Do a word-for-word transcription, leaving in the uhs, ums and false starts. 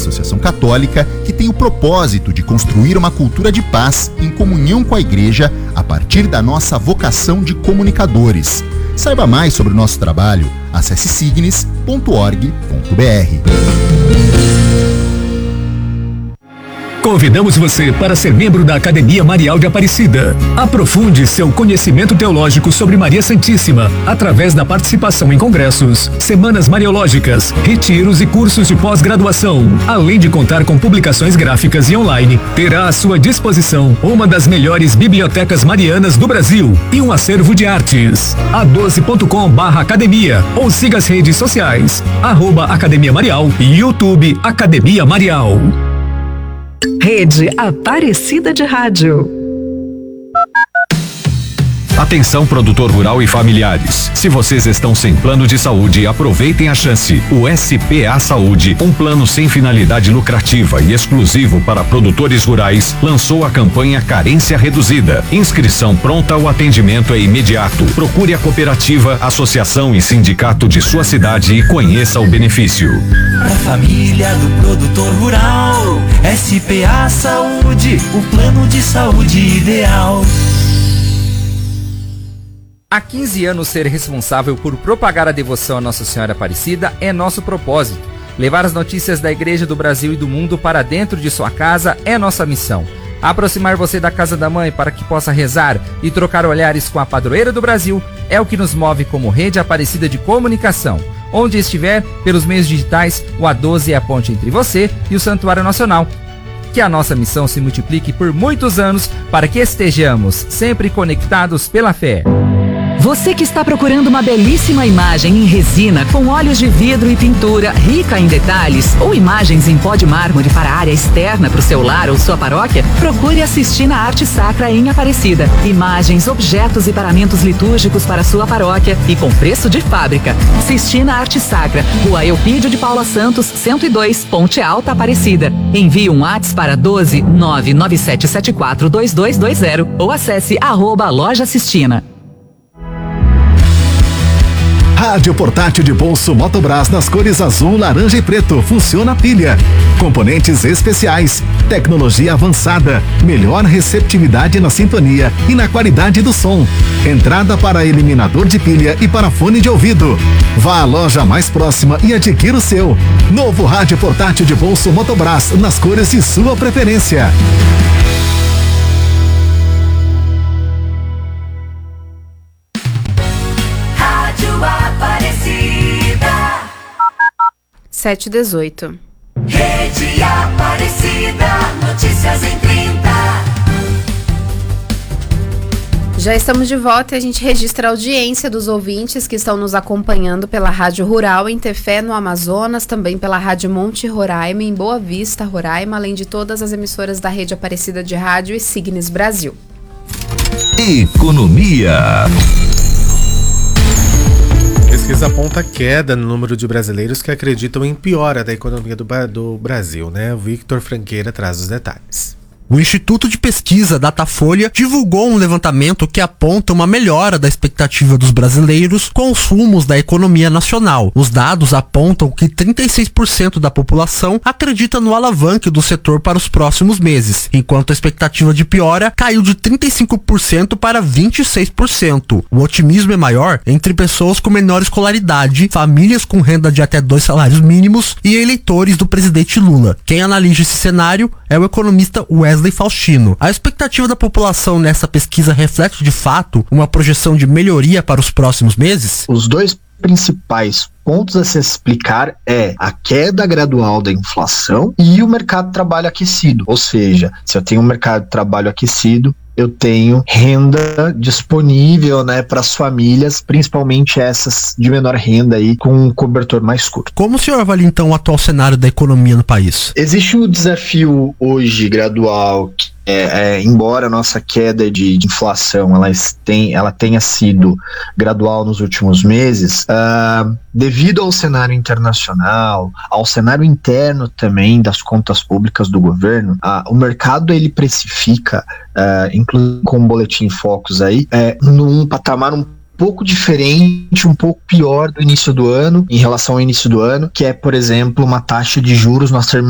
associação católica que tem o propósito de construir uma cultura de paz em comunhão com a Igreja a partir da nossa vocação de comunicadores. Saiba mais sobre o nosso trabalho, acesse signes ponto org ponto br. Convidamos você para ser membro da Academia Marial de Aparecida. Aprofunde seu conhecimento teológico sobre Maria Santíssima através da participação em congressos, semanas mariológicas, retiros e cursos de pós-graduação. Além de contar com publicações gráficas e online, terá à sua disposição uma das melhores bibliotecas marianas do Brasil e um acervo de artes. a doze ponto com barra academia ou siga as redes sociais, arroba Academia Marial e YouTube Academia Marial. Rede Aparecida de Rádio. Atenção, produtor rural e familiares. Se vocês estão sem plano de saúde, aproveitem a chance. O S P A Saúde, um plano sem finalidade lucrativa e exclusivo para produtores rurais, lançou a campanha Carência Reduzida. Inscrição pronta, o atendimento é imediato. Procure a cooperativa, associação e sindicato de sua cidade e conheça o benefício. Pra família do produtor rural, S P A Saúde, o plano de saúde ideal. Há quinze anos, ser responsável por propagar a devoção a Nossa Senhora Aparecida é nosso propósito. Levar as notícias da Igreja do Brasil e do mundo para dentro de sua casa é nossa missão. Aproximar você da Casa da Mãe para que possa rezar e trocar olhares com a padroeira do Brasil é o que nos move como Rede Aparecida de Comunicação. Onde estiver, pelos meios digitais, o A doze é a ponte entre você e o Santuário Nacional. Que a nossa missão se multiplique por muitos anos para que estejamos sempre conectados pela fé. Você que está procurando uma belíssima imagem em resina com óleos de vidro e pintura rica em detalhes ou imagens em pó de mármore para a área externa para o seu lar ou sua paróquia, procure assistir na Arte Sacra em Aparecida. Imagens, objetos e paramentos litúrgicos para a sua paróquia e com preço de fábrica. Assistir na Arte Sacra, Rua Eupídio de Paula Santos, cento e dois, Ponte Alta, Aparecida. Envie um WhatsApp para doze nove nove sete sete quatro dois dois dois zero ou acesse arroba Loja Sistina. Rádio portátil de bolso Motobras nas cores azul, laranja e preto. Funciona a pilha. Componentes especiais. Tecnologia avançada. Melhor receptividade na sintonia e na qualidade do som. Entrada para eliminador de pilha e para fone de ouvido. Vá à loja mais próxima e adquira o seu. Novo rádio portátil de bolso Motobras nas cores de sua preferência. sete e dezoito. Rede Aparecida, notícias em trinta. Já estamos de volta e a gente registra a audiência dos ouvintes que estão nos acompanhando pela Rádio Rural em Tefé, no Amazonas, também pela Rádio Monte Roraima, em Boa Vista, Roraima, além de todas as emissoras da Rede Aparecida de Rádio e Signes Brasil. Economia. Pesquisa aponta queda no número de brasileiros que acreditam em piora da economia do, do Brasil, né? O Victor Franqueira traz os detalhes. O Instituto de Pesquisa Datafolha divulgou um levantamento que aponta uma melhora da expectativa dos brasileiros com os rumos da economia nacional. Os dados apontam que trinta e seis por cento da população acredita no alavanque do setor para os próximos meses, enquanto a expectativa de piora caiu de trinta e cinco por cento para vinte e seis por cento. O otimismo é maior entre pessoas com menor escolaridade, famílias com renda de até dois salários mínimos e eleitores do presidente Lula. Quem analisa esse cenário é o economista Wesley Faustino. A expectativa da população nessa pesquisa reflete de fato uma projeção de melhoria para os próximos meses? Os dois principais pontos a se explicar é a queda gradual da inflação e o mercado de trabalho aquecido. Ou seja, se eu tenho um mercado de trabalho aquecido, eu tenho renda disponível, né, para as famílias, principalmente essas de menor renda aí, com um cobertor mais curto. Como o senhor avalia então o atual cenário da economia no país? Existe um desafio hoje gradual que É, é, embora a nossa queda de, de inflação ela, tem, ela tenha sido gradual nos últimos meses, uh, devido ao cenário internacional, ao cenário interno também das contas públicas do governo, uh, o mercado ele precifica, uh, inclusive com o Boletim Focus aí, uh, num patamar um pouco diferente, um pouco pior do início do ano, em relação ao início do ano, que é, por exemplo, uma taxa de juros, nós terminamos